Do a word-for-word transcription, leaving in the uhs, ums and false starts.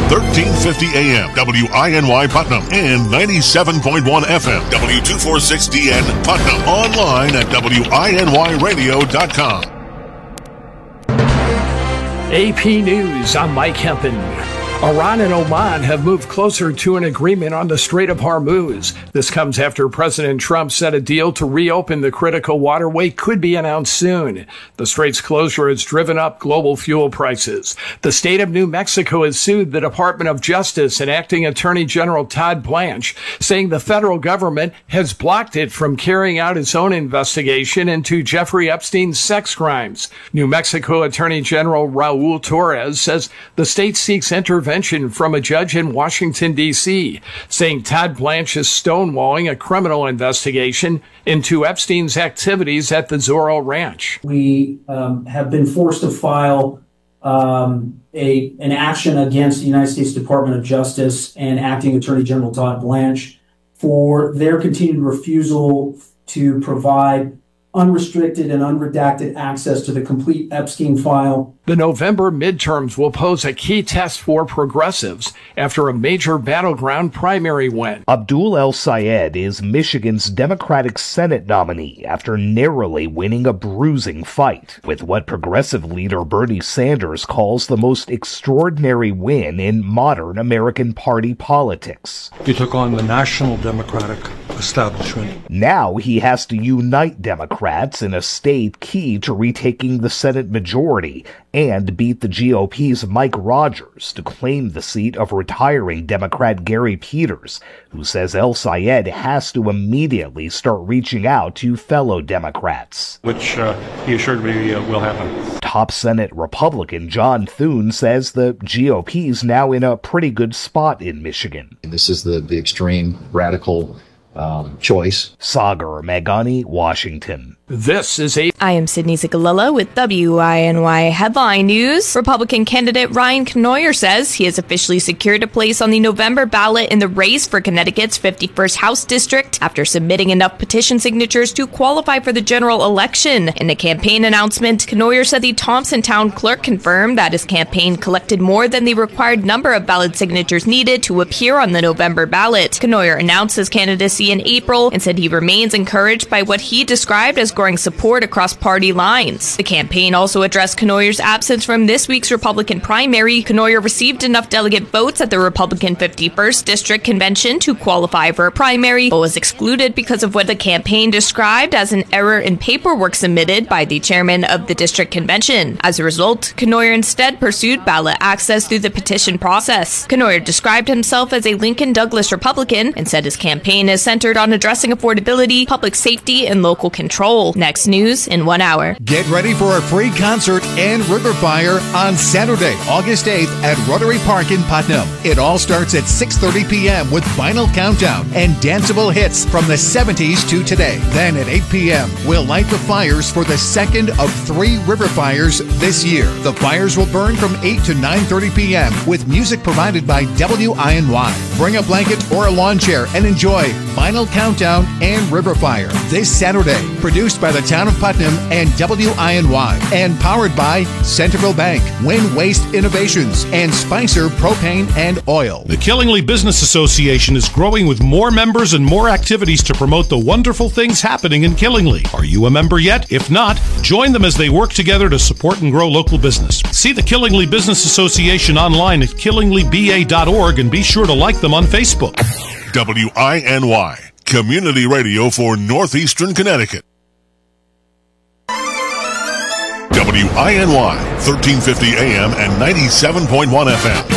thirteen fifty A M, W I N Y Putnam, and ninety-seven point one F M, W two forty-six D N Putnam. Online at W I N Y radio dot com. A P News, I'm Mike Hempen. Iran and Oman have moved closer to an agreement on the Strait of Hormuz. This comes after President Trump said a deal to reopen the critical waterway could be announced soon. The strait's closure has driven up global fuel prices. The state of New Mexico has sued the Department of Justice and Acting Attorney General Todd Blanche, saying the federal government has blocked it from carrying out its own investigation into Jeffrey Epstein's sex crimes. New Mexico Attorney General Raul Torres says the state seeks intervention from a judge in Washington, D C, saying Todd Blanche is stonewalling a criminal investigation into Epstein's activities at the Zorro Ranch. We um, have been forced to file um, a an action against the United States Department of Justice and Acting Attorney General Todd Blanche for their continued refusal to provide unrestricted and unredacted access to the complete Epstein file. The November midterms will pose a key test for progressives after a major battleground primary win. Abdul El-Sayed is Michigan's Democratic Senate nominee after narrowly winning a bruising fight with what progressive leader Bernie Sanders calls the most extraordinary win in modern American party politics. He took on the National Democratic establishment. Now he has to unite Democrats in a state key to retaking the Senate majority and beat the G O P's Mike Rogers to claim the seat of retiring Democrat Gary Peters, who says El-Sayed has to immediately start reaching out to fellow Democrats. Which uh, he assured me uh, will happen. Top Senate Republican John Thune says the G O P's now in a pretty good spot in Michigan. This is the, the extreme radical Um, choice. Sagar Meghani, Washington. This is a... I am Sydney Zigalilla with W I N Y Headline News. Republican candidate Ryan Knoyer says he has officially secured a place on the November ballot in the race for Connecticut's fifty-first House District after submitting enough petition signatures to qualify for the general election. In a campaign announcement, Knoyer said the Thompson Town Clerk confirmed that his campaign collected more than the required number of ballot signatures needed to appear on the November ballot. Knoyer announced his candidacy in April and said he remains encouraged by what he described as growing support across party lines. The campaign also addressed Knoyer's absence from this week's Republican primary. Knoyer received enough delegate votes at the Republican fifty-first District Convention to qualify for a primary, but was excluded because of what the campaign described as an error in paperwork submitted by the chairman of the District Convention. As a result, Knoyer instead pursued ballot access through the petition process. Knoyer described himself as a Lincoln Douglas Republican and said his campaign is centered on addressing affordability, public safety, and local control. Next news in one hour. Get ready for a free concert and River Fire on Saturday, August eighth at Rotary Park in Putnam. It all starts at six thirty p.m. with Final Countdown and danceable hits from the seventies to today. Then at eight p.m., we'll light the fires for the second of three River Fires this year. The fires will burn from eight to nine thirty p.m. with music provided by W I N Y. Bring a blanket or a lawn chair and enjoy Final Countdown and River Fire this Saturday. Produced by the Town of Putnam and W I N Y and powered by Centerville Bank, Win Waste Innovations, and Spicer Propane and Oil. The Killingly Business Association is growing with more members and more activities to promote the wonderful things happening in Killingly. Are you a member yet? If not, join them as they work together to support and grow local business. See the Killingly Business Association online at killingly b a dot org and be sure to like them on Facebook. W I N Y, Community Radio for Northeastern Connecticut. W I N Y, thirteen fifty A M and ninety-seven point one F M.